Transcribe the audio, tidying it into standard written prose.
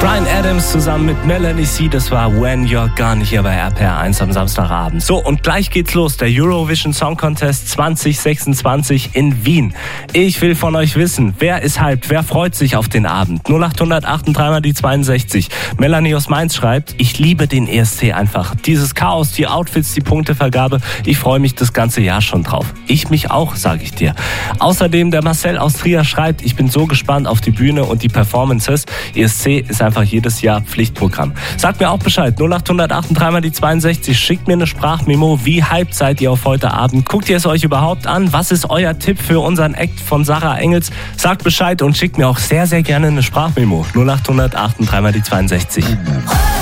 Bryan Adams zusammen mit Melanie C. Das war When You're Gone hier bei RPR1 am Samstagabend. So, und gleich geht's los. Der Eurovision Song Contest 2026 in Wien. Ich will von euch wissen, wer ist hyped, wer freut sich auf den Abend? 0800 3 mal die 62. Melanie aus Mainz schreibt, ich liebe den ESC einfach. Dieses Chaos, die Outfits, die Punktevergabe. Ich freue mich das ganze Jahr schon drauf. Ich mich auch, sage ich dir. Außerdem der Marcel aus Trier schreibt, ich bin so gespannt auf die Bühne und die Performances. ESC ist einfach jedes Jahr Pflichtprogramm. Sagt mir auch Bescheid. 0800 3 mal die 62. Schickt mir eine Sprachmemo. Wie hyped seid ihr auf heute Abend? Guckt ihr es euch überhaupt an? Was ist euer Tipp für unseren Act von Sarah Engels? Sagt Bescheid und schickt mir auch sehr, sehr gerne eine Sprachmemo. 0800 3 mal die 62.